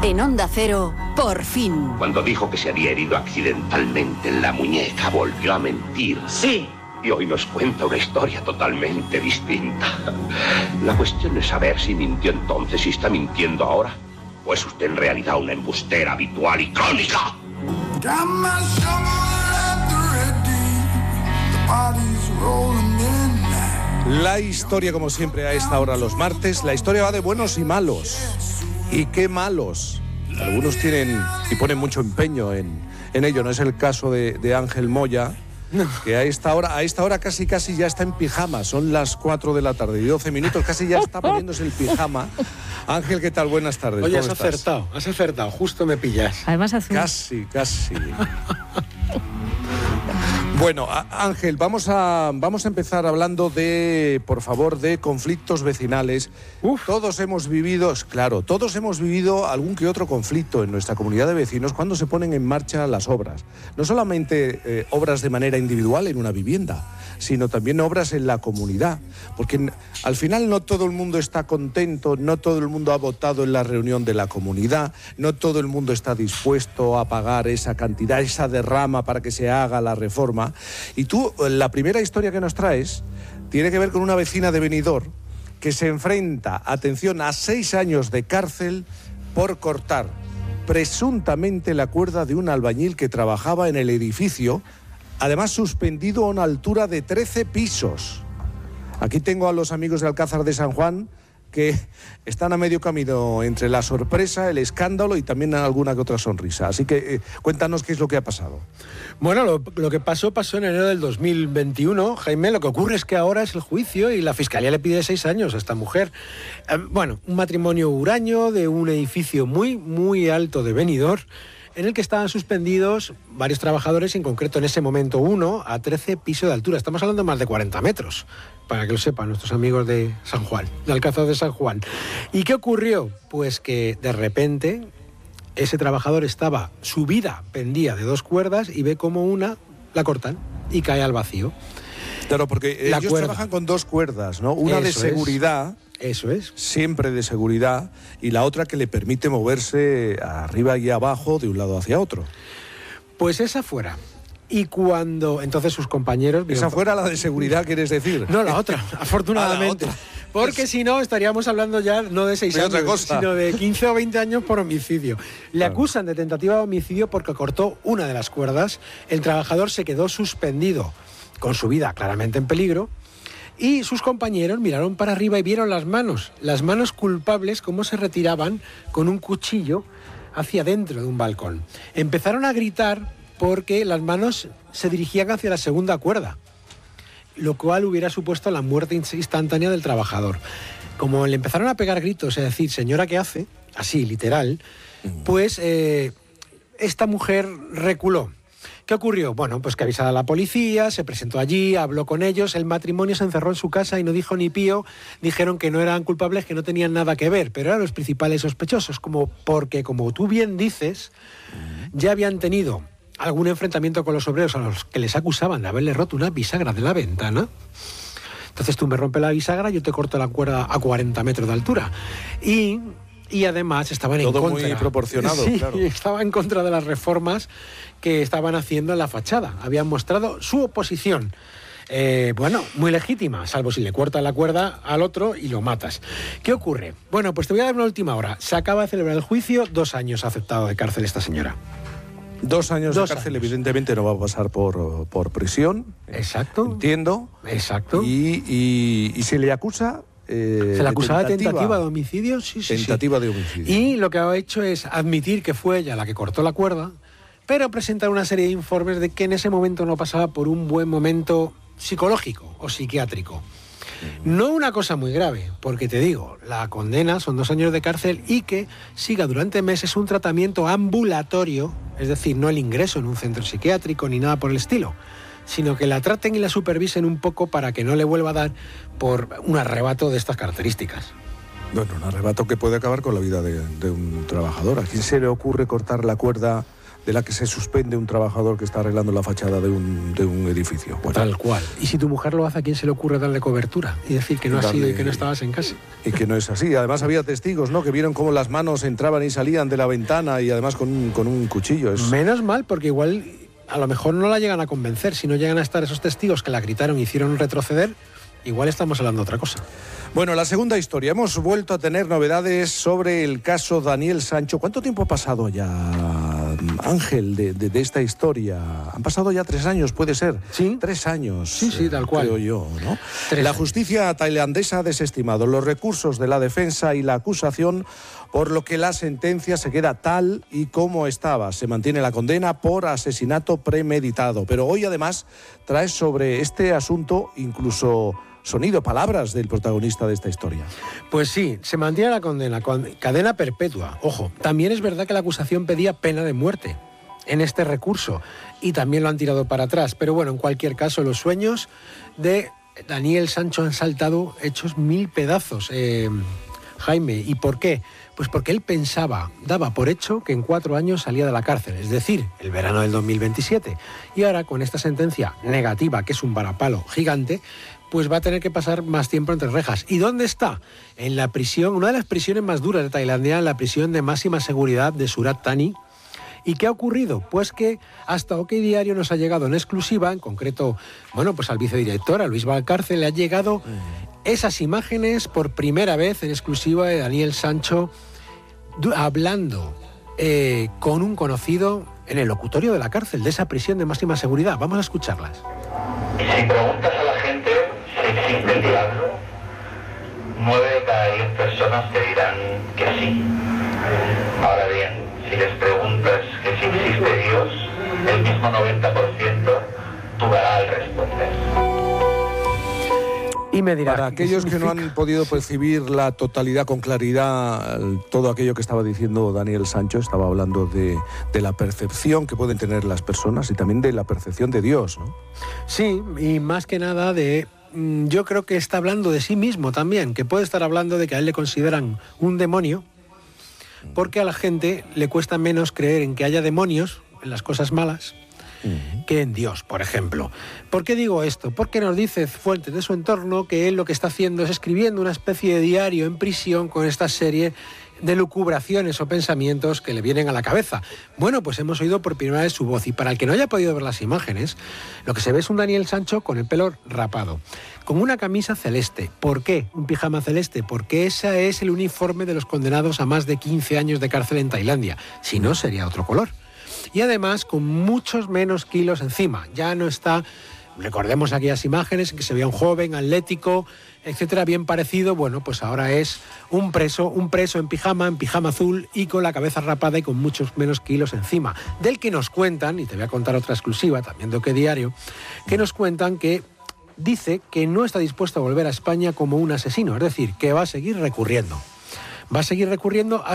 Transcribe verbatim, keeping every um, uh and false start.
En Onda Cero, por fin. Cuando dijo que se había herido accidentalmente en la muñeca, volvió a mentir. Sí. Y hoy nos cuenta una historia totalmente distinta. La cuestión es saber si mintió entonces y está mintiendo ahora, o es usted en realidad una embustera habitual y crónica. La historia, como siempre, a esta hora los martes, la historia va de buenos y malos. ¿Y qué malos? Algunos tienen y ponen mucho empeño en, en ello. No es el caso de, de Ángel Moya, que a esta hora, a esta hora casi casi ya está en pijama. Son las cuatro de la tarde y doce minutos, casi ya está poniéndose el pijama. Ángel, ¿qué tal? Buenas tardes. Oye, has estás? acertado, has acertado, justo me pillas. Además hace un... Casi, casi. Bueno, a, Ángel, vamos a, vamos a empezar hablando de, por favor, de conflictos vecinales. Uf. Todos hemos vivido, claro, todos hemos vivido algún que otro conflicto en nuestra comunidad de vecinos cuando se ponen en marcha las obras. No solamente eh, obras de manera individual en una vivienda, sino también obras en la comunidad. Porque al final no todo el mundo está contento, no todo el mundo ha votado en la reunión de la comunidad, no todo el mundo está dispuesto a pagar esa cantidad, esa derrama para que se haga la reforma. Y tú, la primera historia que nos traes tiene que ver con una vecina de Benidorm que se enfrenta, atención, a seis años de cárcel por cortar presuntamente la cuerda de un albañil que trabajaba en el edificio, además suspendido a una altura de trece pisos. Aquí tengo a los amigos de Alcázar de San Juan que están a medio camino entre la sorpresa, el escándalo y también alguna que otra sonrisa. Así que eh, cuéntanos qué es lo que ha pasado. Bueno, lo, lo que pasó, pasó en enero del dos mil veintiuno, Jaime. Lo que ocurre es que ahora es el juicio y la Fiscalía le pide seis años a esta mujer. Eh, bueno, un matrimonio huraño de un edificio muy, muy alto de Benidorm, en el que estaban suspendidos varios trabajadores, en concreto en ese momento uno, a trece pisos de altura. Estamos hablando de más de cuarenta metros, para que lo sepan nuestros amigos de San Juan, de Alcázar de San Juan. ¿Y qué ocurrió? Pues que de repente ese trabajador estaba, su vida pendía de dos cuerdas y ve como una la cortan y cae al vacío. Claro, porque la ellos cuerda. trabajan con dos cuerdas, ¿no? Una Eso de seguridad... Es. Eso es. Siempre de seguridad, y la otra que le permite moverse arriba y abajo de un lado hacia otro. Pues esa fuera. Y cuando entonces sus compañeros... Esa fuera la de seguridad, ¿quieres decir? No, la otra, afortunadamente. Ah, la otra. Porque Pues, si no, estaríamos hablando ya no de seis de años, otra cosa. sino de quince o veinte años por homicidio. Le Claro. acusan de tentativa de homicidio porque cortó una de las cuerdas. El trabajador se quedó suspendido, con su vida claramente en peligro. Y sus compañeros miraron para arriba y vieron las manos, las manos culpables, cómo se retiraban con un cuchillo hacia dentro de un balcón. Empezaron a gritar porque las manos se dirigían hacia la segunda cuerda, lo cual hubiera supuesto la muerte instantánea del trabajador. Como le empezaron a pegar gritos, es decir, señora, ¿qué hace? Así, literal, pues eh, esta mujer reculó. ¿Qué ocurrió? Bueno, pues que avisada a la policía, se presentó allí, habló con ellos, el matrimonio se encerró en su casa y no dijo ni pío, dijeron que no eran culpables, que no tenían nada que ver, pero eran los principales sospechosos, como porque, como tú bien dices, ya habían tenido algún enfrentamiento con los obreros a los que les acusaban de haberle roto una bisagra de la ventana. Entonces tú me rompes la bisagra, yo te corto la cuerda a cuarenta metros de altura. Y... Y además estaban en Todo contra. muy proporcionado, sí, claro. Estaba en contra de las reformas que estaban haciendo en la fachada. Habían mostrado su oposición. Eh, bueno, muy legítima, salvo si le cortas la cuerda al otro y lo matas. ¿Qué ocurre? Bueno, pues te voy a dar una última hora. Se acaba de celebrar el juicio, dos años ha aceptado de cárcel esta señora. Dos años Dos de cárcel, años. evidentemente no va a pasar por, por prisión. Exacto. Entiendo. Exacto. Y, y, y se le acusa... Eh, Se le acusaba de de tentativa de homicidio, sí, sí, Tentativa sí. de homicidio. Y lo que ha hecho es admitir que fue ella la que cortó la cuerda, pero presentar una serie de informes de que en ese momento no pasaba por un buen momento psicológico o psiquiátrico. No una cosa muy grave, porque te digo, la condena son dos años de cárcel y que siga durante meses un tratamiento ambulatorio, es decir, no el ingreso en un centro psiquiátrico ni nada por el estilo, sino que la traten y la supervisen un poco para que no le vuelva a dar por un arrebato de estas características. Bueno, un arrebato que puede acabar con la vida de, de un trabajador. ¿A quién se le ocurre cortar la cuerda de la que se suspende un trabajador que está arreglando la fachada de un, de un edificio. Bueno, tal cual. Y si tu mujer lo hace, ¿a quién se le ocurre darle cobertura? Y decir que no ha sido y que no estabas en casa. Y que no es así. Además había testigos, ¿no?, que vieron cómo las manos entraban y salían de la ventana y además con un, con un cuchillo. Es... Menos mal, porque igual a lo mejor no la llegan a convencer. Si no llegan a estar esos testigos que la gritaron y hicieron retroceder, igual estamos hablando de otra cosa. Bueno, la segunda historia. Hemos vuelto a tener novedades sobre el caso Daniel Sancho. ¿Cuánto tiempo ha pasado ya, Ángel, de, de, de esta historia? Han pasado ya tres años, puede ser. Sí. Tres años. Sí, sí, tal cual. Creo yo, ¿no? Tres la años. justicia tailandesa ha desestimado los recursos de la defensa y la acusación, por lo que la sentencia se queda tal y como estaba. Se mantiene la condena por asesinato premeditado. Pero hoy, además, trae sobre este asunto incluso sonido, palabras del protagonista de esta historia. Pues sí, se mantiene la condena, con cadena perpetua. Ojo, también es verdad que la acusación pedía pena de muerte en este recurso y también lo han tirado para atrás. Pero bueno, en cualquier caso, los sueños de Daniel Sancho han saltado hechos mil pedazos, eh, Jaime. ¿Y por qué? Pues porque él pensaba, daba por hecho que en cuatro años salía de la cárcel, es decir, el verano del dos mil veintisiete. Y ahora, con esta sentencia negativa, que es un varapalo gigante, pues va a tener que pasar más tiempo entre rejas. ¿Y dónde está? En la prisión, una de las prisiones más duras de Tailandia, en la prisión de máxima seguridad de Surat Thani. ¿Y qué ha ocurrido? Pues que hasta OK Diario nos ha llegado en exclusiva, en concreto, bueno, pues al vicedirector, a Luis Valcárcel, le ha llegado esas imágenes por primera vez en exclusiva de Daniel Sancho hablando eh, con un conocido en el locutorio de la cárcel, de esa prisión de máxima seguridad. Vamos a escucharlas. Y si preguntas a la gente si existe el diablo, nueve de cada diez personas te dirán que sí. Ahora bien, si les preguntas que si existe Dios, el mismo noventa por ciento dudará al responder. Y me dirá, para aquellos que no han podido percibir la totalidad con claridad, todo aquello que estaba diciendo Daniel Sancho, estaba hablando de, de la percepción que pueden tener las personas y también de la percepción de Dios, ¿no? Sí, y más que nada de... Yo creo que está hablando de sí mismo también, que puede estar hablando de que a él le consideran un demonio, porque a la gente le cuesta menos creer en que haya demonios, en las cosas malas, que en Dios, por ejemplo. ¿Por qué digo esto? Porque nos dice fuentes de su entorno que él lo que está haciendo es escribiendo una especie de diario en prisión con esta serie de lucubraciones o pensamientos que le vienen a la cabeza. Bueno, pues hemos oído por primera vez su voz, y para el que no haya podido ver las imágenes, lo que se ve es un Daniel Sancho con el pelo rapado, con una camisa celeste. ¿Por qué un pijama celeste? Porque ese es el uniforme de los condenados a más de quince años de cárcel en Tailandia. Si no, sería otro color. Y además con muchos menos kilos encima. Ya no está, recordemos aquellas imágenes en que se veía un joven, atlético, etcétera, bien parecido. Bueno, pues ahora es un preso, un preso en pijama, en pijama azul y con la cabeza rapada y con muchos menos kilos encima. Del que nos cuentan, y te voy a contar otra exclusiva también de OK Diario, que nos cuentan que dice que no está dispuesto a volver a España como un asesino, es decir, que va a seguir recurriendo. Va a seguir recurriendo